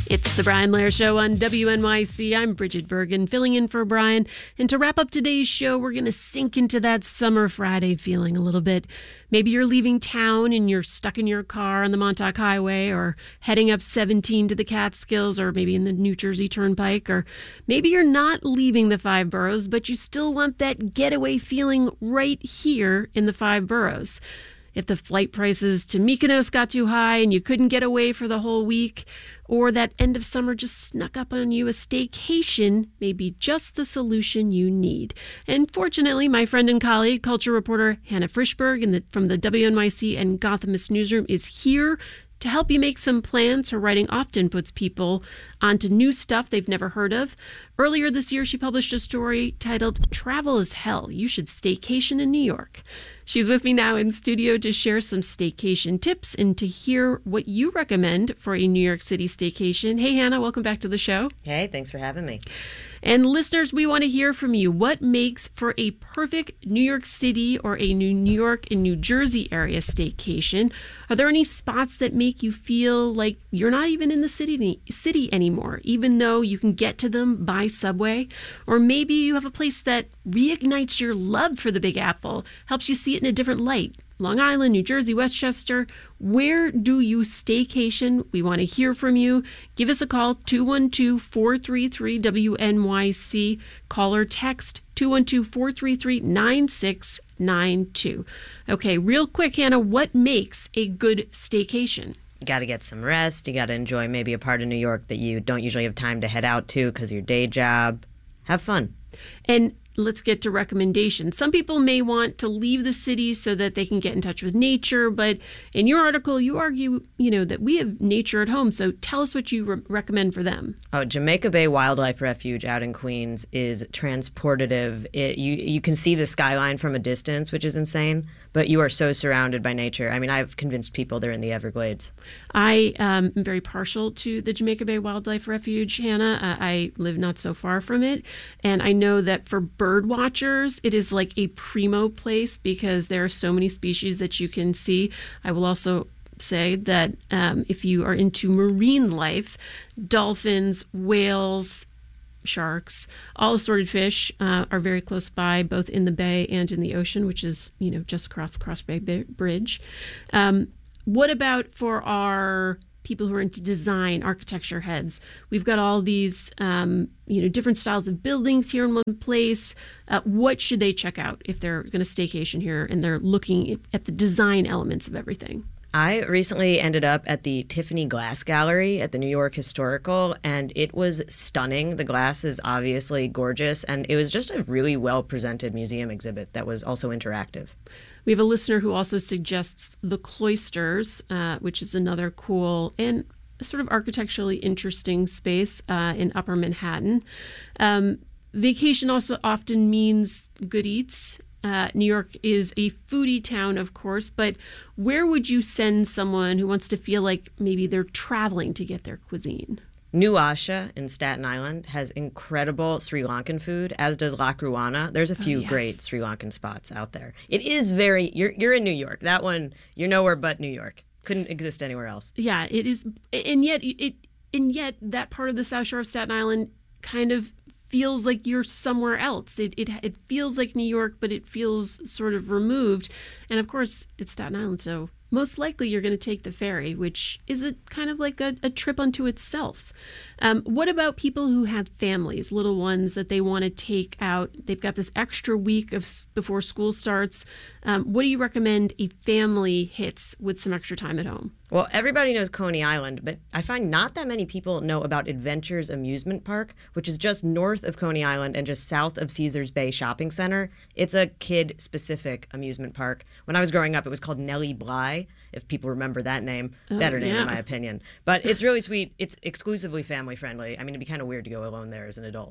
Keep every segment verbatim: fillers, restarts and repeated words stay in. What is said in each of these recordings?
It's the Brian Blair Show on W N Y C. I'm Bridget Bergen, filling in for Brian. And to wrap up today's show, we're going to sink into that summer Friday feeling a little bit. Maybe you're leaving town and you're stuck in your car on the Montauk Highway, or heading up seventeen to the Catskills, or maybe in the New Jersey Turnpike, or maybe you're not leaving the five boroughs, but you still want that getaway feeling right here in the five boroughs. If the flight prices to Mykonos got too high and you couldn't get away for the whole week, or that end of summer just snuck up on you, a staycation may be just the solution you need. And fortunately, my friend and colleague, culture reporter Hannah Frischberg in the, from the W N Y C and Gothamist newsroom is here to help you make some plans. Her writing often puts people onto new stuff they've never heard of. Earlier this year, she published a story titled Travel is Hell. You Should Staycation in New York. She's with me now in studio to share some staycation tips and to hear what you recommend for a New York City staycation. Hey, Hannah, welcome back to the show. Hey, thanks for having me. And listeners, we want to hear from you. What makes for a perfect New York City or a New York and New Jersey area staycation? Are there any spots that make you feel like you're not even in the city city anymore, even though you can get to them by subway? Or maybe you have a place that reignites your love for the Big Apple, helps you see it in a different light. Long Island, New Jersey, Westchester. Where do you staycation? We want to hear from you. Give us a call, two one two, four three three, W N Y C. Call or text two one two, four three three, nine six nine two. Okay, real quick, Hannah, what makes a good staycation? You got to get some rest. You got to enjoy maybe a part of New York that you don't usually have time to head out to because of your day job. Have fun. And let's get to recommendations. Some people may want to leave the city so that they can get in touch with nature, but in your article, you argue, you know, that we have nature at home. So tell us what you re- recommend for them. Oh, Jamaica Bay Wildlife Refuge out in Queens is transportative. It, you you can see the skyline from a distance, which is insane, but you are so surrounded by nature. I mean, I've convinced people they're in the Everglades. I um, am very partial to the Jamaica Bay Wildlife Refuge, Hannah. Uh, I live not so far from it, and I know that for bird watchers, it is like a primo place because there are so many species that you can see. I will also say that um, if you are into marine life, dolphins, whales, sharks, all assorted fish uh, are very close by, both in the bay and in the ocean, which is, you know, just across the Cross Bay Bridge. Um, what about for our people who are into design, architecture heads? We've got all these, um, you know, different styles of buildings here in one place. Uh, what should they check out if they're going to staycation here and they're looking at the design elements of everything? I recently ended up at the Tiffany Glass Gallery at the New York Historical, and it was stunning. The glass is obviously gorgeous, and it was just a really well-presented museum exhibit that was also interactive. We have a listener who also suggests the Cloisters, uh, which is another cool and sort of architecturally interesting space uh, in Upper Manhattan. Um, vacation also often means good eats. Uh, New York is a foodie town, of course, but where would you send someone who wants to feel like maybe they're traveling to get their cuisine? New Asha in Staten Island has incredible Sri Lankan food, as does La Cruana. There's a few oh, yes. great Sri Lankan spots out there. It is very, you're you're in New York. That one, you're nowhere but New York. Couldn't exist anywhere else. Yeah, it is. And yet, it and yet that part of the South Shore of Staten Island kind of feels like you're somewhere else. It, it it feels like New York, but it feels sort of removed. And of course, it's Staten Island, so most likely you're going to take the ferry, which is a kind of like a, a trip unto itself. Um, what about people who have families, little ones that they want to take out? They've got this extra week of before school starts. Um, what do you recommend a family hits with some extra time at home? Well, everybody knows Coney Island, but I find not that many people know about Adventures Amusement Park, which is just north of Coney Island and just south of Caesars Bay Shopping Center. It's a kid-specific amusement park. When I was growing up, it was called Nellie Bly, if people remember that name. Oh, Better name, yeah. in my opinion. But it's really sweet. It's exclusively family-friendly. I mean, it'd be kind of weird to go alone there as an adult.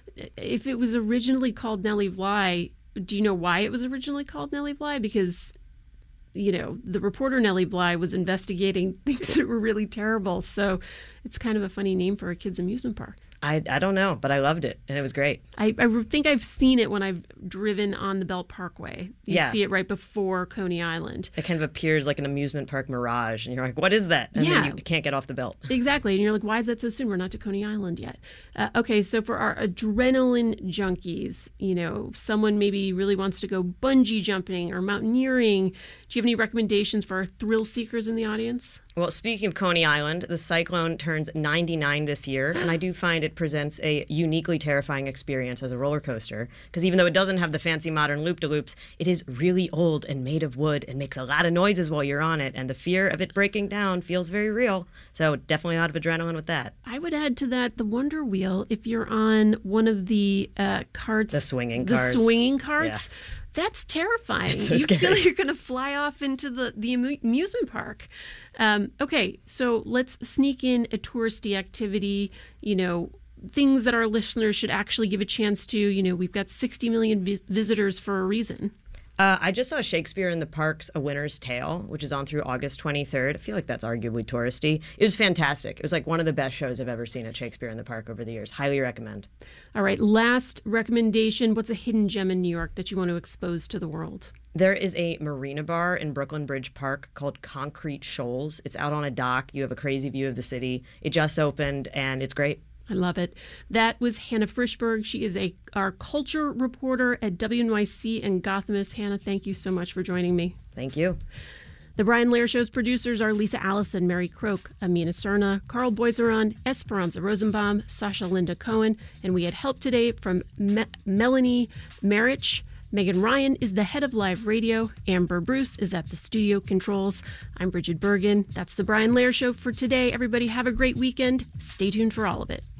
If it was originally called Nellie Bly, do you know why it was originally called Nellie Bly? Because, you know, the reporter Nellie Bly was investigating things that were really terrible. So it's kind of a funny name for a kid's amusement park. I, I don't know, but I loved it, and it was great. I, I think I've seen it when I've driven on the Belt Parkway. You Yeah. see it right before Coney Island. It kind of appears like an amusement park mirage, and you're like, what is that? And Yeah. then you can't get off the belt. Exactly. And you're like, why is that so soon? We're not to Coney Island yet. Uh, okay, so for our adrenaline junkies, you know, someone maybe really wants to go bungee jumping or mountaineering. Do you have any recommendations for our thrill seekers in the audience? Well, speaking of Coney Island, the Cyclone turns ninety-nine this year, and I do find it presents a uniquely terrifying experience as a roller coaster, because even though it doesn't have the fancy modern loop-de-loops, it is really old and made of wood and makes a lot of noises while you're on it, and the fear of it breaking down feels very real. So definitely a lot of adrenaline with that. I would add to that the Wonder Wheel if you're on one of the uh, carts. The swinging the cars. swinging carts. Yeah. That's terrifying. It's so you scary. feel like you're going to fly off into the, the amu- amusement park. Um, okay, so let's sneak in a touristy activity, you know, things that our listeners should actually give a chance to. You know, we've got sixty million vis- visitors for a reason. Uh, I just saw Shakespeare in the Park's A Winter's Tale, which is on through August twenty-third. I feel like that's arguably touristy. It was fantastic. It was like one of the best shows I've ever seen at Shakespeare in the Park over the years. Highly recommend. All right, last recommendation. What's a hidden gem in New York that you want to expose to the world? There is a marina bar in Brooklyn Bridge Park called Concrete Shoals. It's out on a dock. You have a crazy view of the city. It just opened, and it's great. I love it. That was Hannah Frischberg. She is a our culture reporter at W N Y C and Gothamist. Hannah, thank you so much for joining me. Thank you. The Brian Lehrer Show's producers are Lisa Allison, Mary Croak, Amina Serna, Carl Boiseron, Esperanza Rosenbaum, Sasha Linda Cohen, and we had help today from Me- Melanie Marich. Megan Ryan is the head of live radio. Amber Bruce is at the studio controls. I'm Bridget Bergen. That's the Brian Lehrer Show for today. Everybody have a great weekend. Stay tuned for all of it.